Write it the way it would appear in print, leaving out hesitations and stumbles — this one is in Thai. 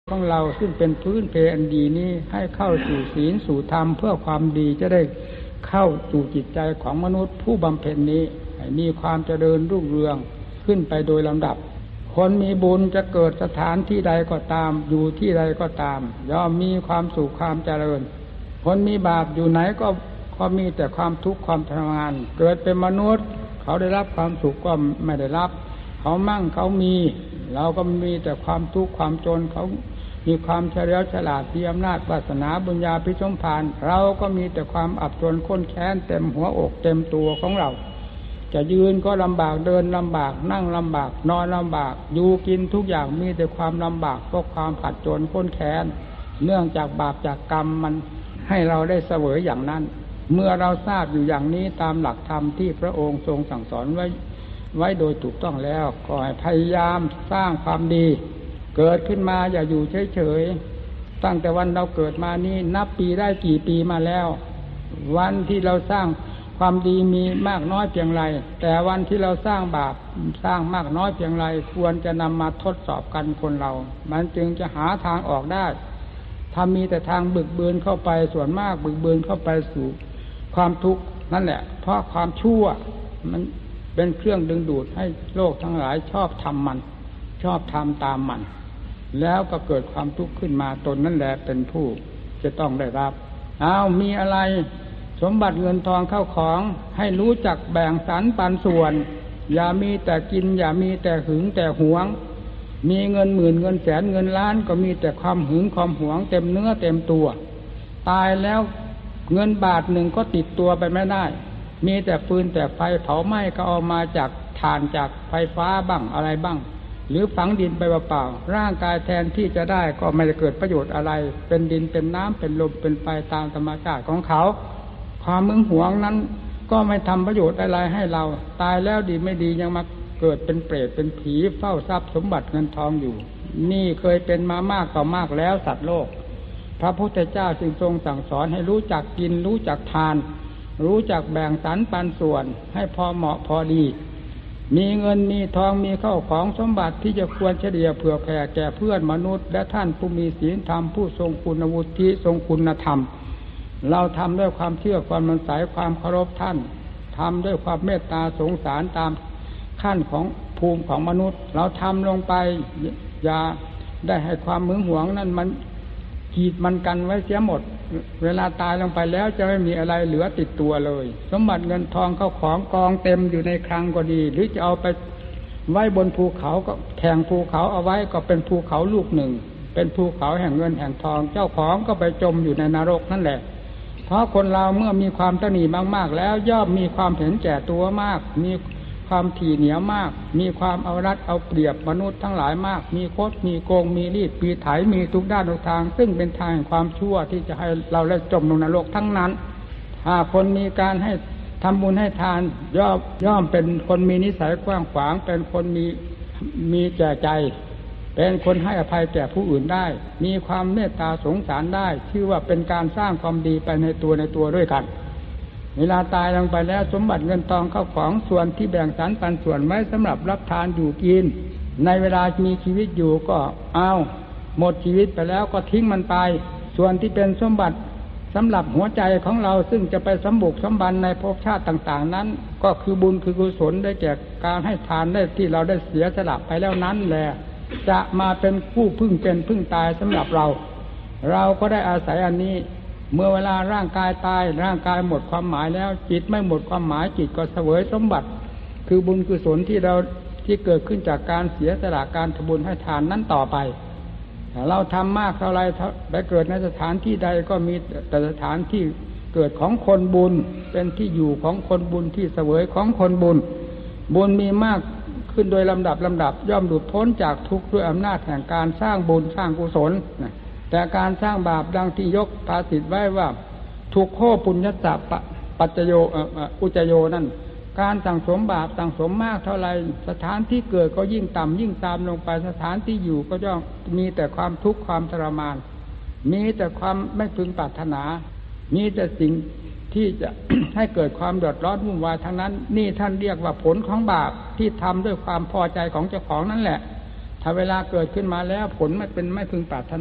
ของเราซึ่งเป็นพื้นเพอันดีนี้ให้เข้าสู่ศีลสู่ธรรมเพื่อความดีจะได้เข้าสู่จิตใจของมนุษย์ผู้บำเพ็ญนี้ให้มีความเจริญรุ่งเรืองขึ้นไปโดยลำดับคนมีบุญจะเกิดสถานที่ใดก็ตามอยู่ที่ใดก็ตามย่อมมีความสุขความเจริญคนมีบาปอยู่ไหนก็มีแต่ความทุกข์ความทรมานเกิดเป็นมนุษย์เขาได้รับความสุขก็ไม่ได้รับเขามั่งเขามีเราก็มีแต่ความทุกข์ความจนเขามีความเฉลียวฉลาดมีอำนาจวาสนาบุญญาภิสมภารเราก็มีแต่ความอับจนข้นแค้นเต็มหัวอกเต็มตัวของเราจะยืนก็ลำบากเดินลำบากนั่งลำบากนอนลำบากอยู่กินทุกอย่างมีแต่ความลำบากเพราะความขัดจนข้นแค้นเนื่องจากบาปจากกรรมมันให้เราได้เสวยอย่างนั้นเมื่อเราทราบอยู่อย่างนี้ตามหลักธรรมที่พระองค์ทรงสั่งสอนไว้โดยถูกต้องแล้วก็ให้พยายามสร้างความดีเกิดขึ้นมาอย่าอยู่เฉยๆตั้งแต่วันเราเกิดมานี้นับปีได้กี่ปีมาแล้ววันที่เราสร้างความดีมีมากน้อยเพียงไรแต่วันที่เราสร้างบาปสร้างมากน้อยเพียงไรควรจะนำมาทดสอบกันคนเรามันจึงจะหาทางออกได้ถ้ามีแต่ทางบึกบืนเข้าไปส่วนมากบึกบืนเข้าไปสู่ความทุกข์นั่นแหละเพราะความชั่วมันเป็นเครื่องดึงดูดให้โลกทั้งหลายชอบทำมันชอบทำตามมันแล้วก็เกิดความทุกข์ขึ้นมาตนนั่นแหละเป็นผู้จะต้องได้รับมีอะไรสมบัติเงินทองเข้าของให้รู้จักแบ่งสรรปันส่วนอย่ามีแต่กินอย่ามีแต่หึงแต่หวงมีเงินหมื่นเงินแสนเงินล้านก็มีแต่ความหึงความหวงเต็มเนื้อเต็มตัวตายแล้วเงินบาทหนึ่งก็ติดตัวไปไม่ได้มีแต่ฟืนแต่ไฟเผาไหม้ก็เอามาจากถ่านจากไฟฟ้าบ้างอะไรบ้างหรือฝังดินไปเปล่าๆร่างกายแทนที่จะได้ก็ไม่ได้เกิดประโยชน์อะไรเป็นดินเป็นน้ำเป็นลมเป็นไฟตามธรรมชาติของเขาความมึงหวงนั้นก็ไม่ทำประโยชน์อะไรให้เราตายแล้วดีไม่ดียังมาเกิดเป็นเปรตเป็นผีเฝ้าทรัพย์สมบัติเงินทองอยู่นี่เคยเป็นมามากต่อมากแล้วสัตว์โลกพระพุทธเจ้าจึงทรงสั่งสอนให้รู้จักกินรู้จักทานรู้จักแบ่งสรรปันส่วนให้พอเหมาะพอดีมีเงินมีทองมีเข้าของสมบัติที่จะควรเฉลี่ยเผื่อแผ่แก่เพื่อนมนุษย์และท่านผู้มีศีลธรรมผู้ทรงคุณวุฒิทรงคุณธรรมเราทำด้วยความเชื่อความมั่นใจความเคารพท่านทำด้วยความเมตตาสงสารตามขั้นของภูมิของมนุษย์เราทำลงไปอย่าได้ให้ความหึงหวงนั้นมันกีดมันกันไว้เสียหมดเวลาตายลงไปแล้วจะไม่มีอะไรเหลือติดตัวเลยสมบัติเงินทองเข้าของกองเต็มอยู่ในคลังก็ดีหรือจะเอาไปไว้บนภูเขาก็แข่งภูเขาเอาไว้ก็เป็นภูเขาลูกหนึ่งเป็นภูเขาแห่งเงินแห่งทองเจ้าของก็ไปจมอยู่ในนรกนั่นแหละเพราะคนเราเมื่อมีความตนีมากๆแล้วย่อมมีความเห็นแก่ตัวมากมีความถี่เหนียวมากมีความเอารัดเอาเปรียบมนุษย์ทั้งหลายมากมีคดมีโกงมีรีดมีไถมีทุกด้านทุกทางซึ่งเป็นทางแห่งความชั่วที่จะให้เราได้จมลงนรกทั้งนั้นถ้าคนมีการให้ทำบุญให้ทานย่อมเป็นคนมีนิสัยกว้างขวางเป็นคนมีแก่ใจเป็นคนให้อภัยแก่ผู้อื่นได้มีความเมตตาสงสารได้ชื่อว่าเป็นการสร้างความดีไปในตัวด้วยกันเวลาตายลงไปแล้วสมบัติเงินทองเข้าของส่วนที่แบ่งสรรปันส่วนไว้สำหรับรับทานอยู่กินในเวลามีชีวิตอยู่ก็หมดชีวิตไปแล้วก็ทิ้งมันไปส่วนที่เป็นสมบัติสำหรับหัวใจของเราซึ่งจะไปสมบุกสมบันในภพชาติต่างๆนั้นก็คือบุญคือกุศลได้แก่การให้ทานได้ที่เราได้เสียสละไปแล้วนั้นแหละจะมาเป็นผู้พึ่งเป็นพึ่งตายสำหรับเราก็ได้อาศัยอันนี้เมื่อเวลาร่างกายตายร่างกายหมดความหมายแล้วจิตไม่หมดความหมายจิตก็เสวยสมบัติคือบุญกุศลที่เกิดขึ้นจากการเสียสละการทำบุญให้ทานนั้นต่อไปเราทำมากเท่าไรไปเกิดในสถานที่ใดก็มีแต่สถานที่เกิดของคนบุญเป็นที่อยู่ของคนบุญที่เสวยของคนบุญมีมากขึ้นโดยลำดับย่อมหลุดพ้นจากทุกข์ด้วยอำนาจแห่งการสร้างบุญสร้างกุศลแต่การสร้างบาปดังที่ยกภาษิตไว้ว่าทุกโขปุญญัสสะปัจจโยอุจโยนั่นการสั่งสมบาปสั่งสมมากเท่าไรสถานที่เกิดก็ยิ่งต่ำยิ่งตามลงไปสถานที่อยู่ก็ย่อมมีแต่ความทุกข์ความทรมานมีแต่ความไม่พึงปรารถนามีแต่สิ่งที่จะ ให้เกิดความเดือดร้อนวุ่นวายทั้งนั้นนี่ท่านเรียกว่าผลของบาปที่ทำด้วยความพอใจของเจ้าของนั่นแหละถ้าเวลาเกิดขึ้นมาแล้วผลไม่พึงปรารถนา